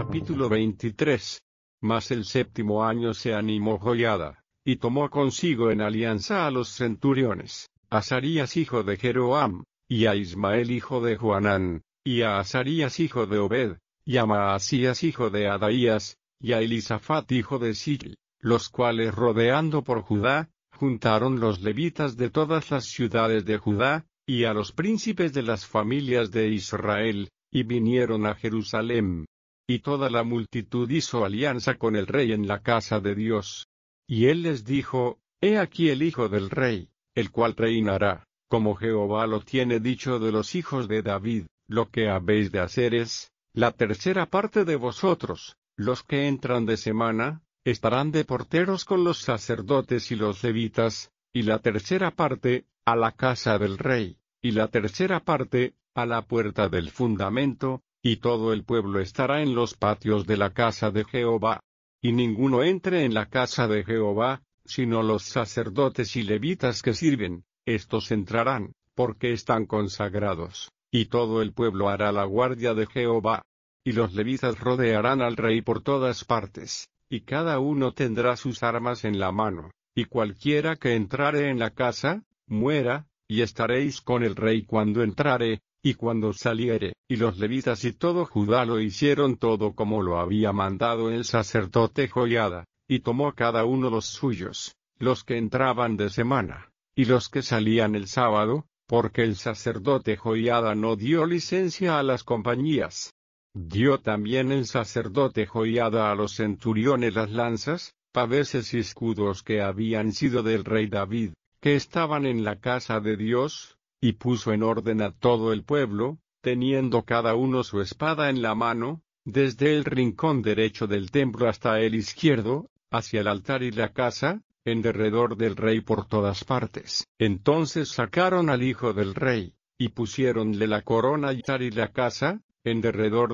Capítulo 23. Mas el séptimo año se animó Joiada, y tomó consigo en alianza a los centuriones, a Azarías hijo de Jeroam, y a Ismael hijo de Joanán, y a Azarías hijo de Obed, y a Maasías hijo de Adaías, y a Elisafat hijo de Sili, los cuales rodeando por Judá, juntaron los levitas de todas las ciudades de Judá, y a los príncipes de las familias de Israel, y vinieron a Jerusalén. Y toda la multitud hizo alianza con el rey en la casa de Dios. Y él les dijo: He aquí el hijo del rey, el cual reinará, como Jehová lo tiene dicho de los hijos de David. Lo que habéis de hacer es, la tercera parte de vosotros, los que entran de semana, estarán de porteros con los sacerdotes y los levitas, y la tercera parte, a la casa del rey, y la tercera parte, a la puerta del fundamento, y todo el pueblo estará en los patios de la casa de Jehová. Y ninguno entre en la casa de Jehová, sino los sacerdotes y levitas que sirven, estos entrarán, porque están consagrados, y todo el pueblo hará la guardia de Jehová. Y los levitas rodearán al rey por todas partes, y cada uno tendrá sus armas en la mano, y cualquiera que entrare en la casa, muera, y estaréis con el rey cuando entrare, y cuando saliere. Y los levitas y todo Judá lo hicieron todo como lo había mandado el sacerdote Joiada, y tomó cada uno los suyos, los que entraban de semana, y los que salían el sábado, porque el sacerdote Joiada no dio licencia a las compañías. Dio también el sacerdote Joiada a los centuriones las lanzas, paveses y escudos que habían sido del rey David, que estaban en la casa de Dios, y puso en orden a todo el pueblo, teniendo cada uno su espada en la mano, desde el rincón derecho del templo hasta el izquierdo, hacia el altar y la casa, en derredor del rey por todas partes. Entonces sacaron al hijo del rey, y pusiéronle la corona y la casa, en derredor